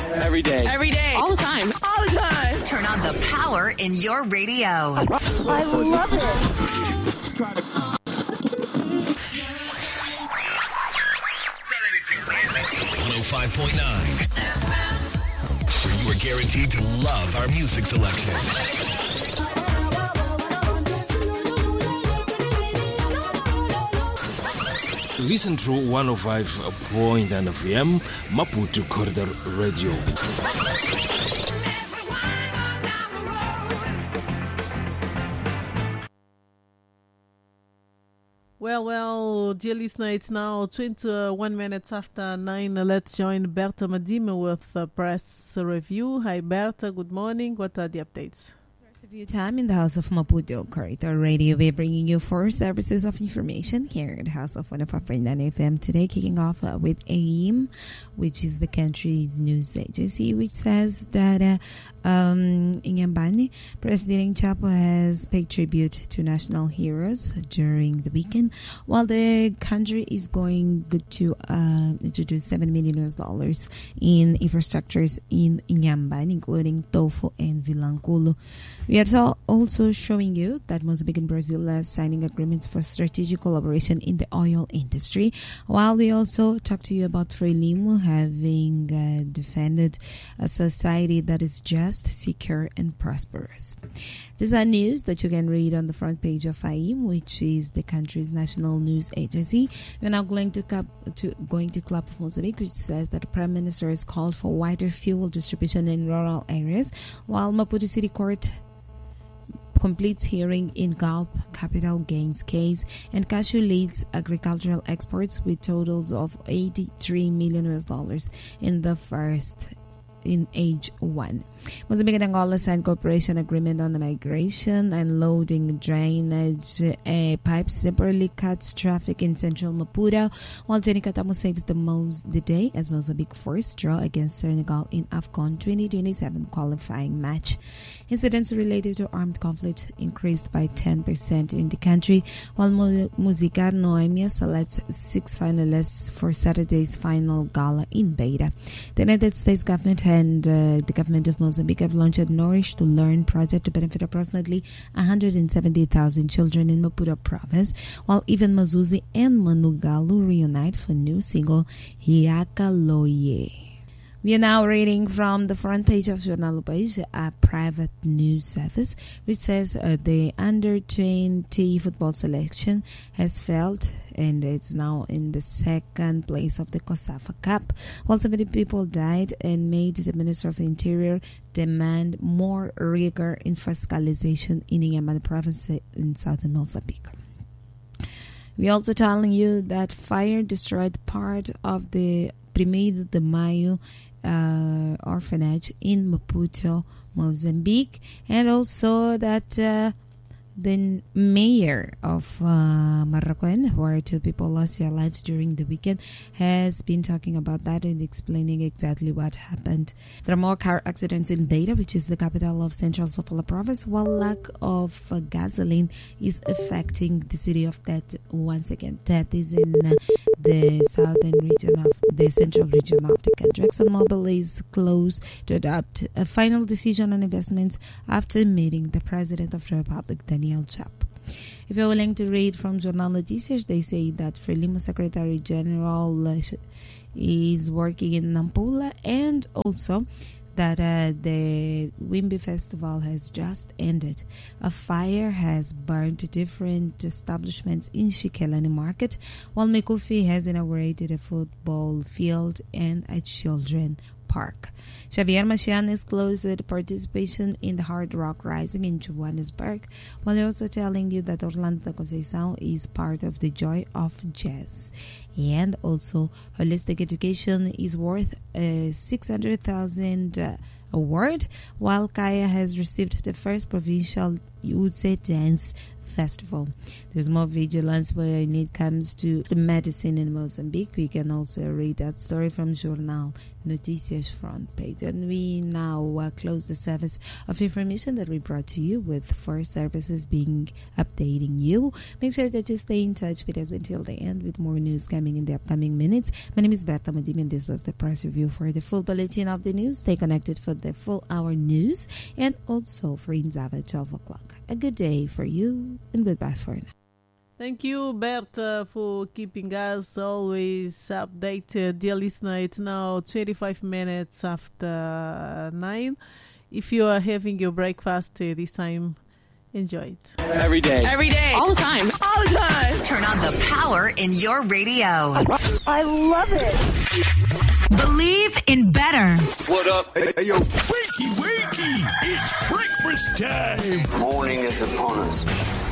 Every day. Every day. All the time. All the time. Turn on the power in your radio. I love it. 105.9. Where you are guaranteed to love our music selection. Listen to 105.9 FM Maputo Corridor Radio. Well, dear listener, it's now 21 minutes after 9. Let's join Berta Madime with press review. Hi, Berta. Good morning. What are the updates? Review time in the House of Maputo Corridor Radio. We're bringing you 4 services of information here at the House of 105.9 FM today, kicking off with AIM, which is the country's news agency, which says that in Nyambani, President Chapo has paid tribute to national heroes during the weekend, while the country is going to introduce $7 million in infrastructures in Nyambani, including Tofu and Vilanculo. We are also showing you that Mozambique and Brazil are signing agreements for strategic collaboration in the oil industry, while we also talk to you about Frelimo having defended a society that is just, secure, and prosperous. These are news that you can read on the front page of AIM, which is the country's national news agency. We're now going to Club of Mozambique, which says that the Prime Minister has called for wider fuel distribution in rural areas, while Maputo City Court completes hearing in Gulf capital gains case, and Cashew leads agricultural exports with totals of $83 million in age 1. Mozambique and Angola signed cooperation agreement on the migration and loading drainage pipes temporarily cuts traffic in central Maputo, while Jenny Katamo saves the day as Mozambique forced draw against Senegal in AFCON 2027 qualifying match. Incidents related to armed conflict increased by 10% in the country, while Musicar Noemia selects 6 finalists for Saturday's final gala in Beira. The United States government and the government of Mozambique have launched a Nourish to Learn project to benefit approximately 170,000 children in Maputo province, while even Mazuzi and Manugalu reunite for new single Hiaka Loye. We are now reading from the front page of Jornal Page, a private news service, which says the under-20 football selection has failed and it's now in the second place of the COSAFA Cup, while 70 people died and made the Minister of the Interior demand more rigor in fiscalization in Inhambane province in southern Mozambique. We're also telling you that fire destroyed part of the Primeiro de Maio orphanage in Maputo, Mozambique, and also that the mayor of Marraquén, where 2 people lost their lives during the weekend, has been talking about that and explaining exactly what happened. There are more car accidents in Beira, which is the capital of Central Sofala province, while lack of gasoline is affecting the city of Tet once again. Tet is in the southern region of the central region of the country. ExxonMobil is close to adopt a final decision on investments after meeting the President of the Republic, Daniel Chap. If you're willing to read from Jornal Noticias, they say that Frelimo Secretary General is working in Nampula, and also that the Wimby Festival has just ended. A fire has burned different establishments in Shikelani Market, while Mekufi has inaugurated a football field and a children park. Xavier Machian is closed participation in the Hard Rock Rising in Johannesburg, while also telling you that Orlando da Conceição is part of the Joy of Jazz. And also, holistic education is worth 600,000 Award, while Kaya has received the first provincial Yudze Dance Festival. There's more vigilance when it comes to the medicine in Mozambique. We can also read that story from Jornal Noticias front page. And we now close the service of information that we brought to you with 4 services being updating you. Make sure that you stay in touch with us until the end with more news coming in the upcoming minutes. My name is Berta Madim and this was the press review for the full bulletin of the news. Stay connected for the full hour news and also for Inzava at 12 o'clock. A good day for you and goodbye for now. Thank you, Berta, for keeping us always updated. Dear listener, it's now 25 minutes after 9. If you are having your breakfast this time, enjoy it. Every day. Every day. All the time. All the time. Turn on the power in your radio. I love it. Believe in better. What up? Hey, yo. Wakey, wakey. It's breakfast time. Morning is upon us.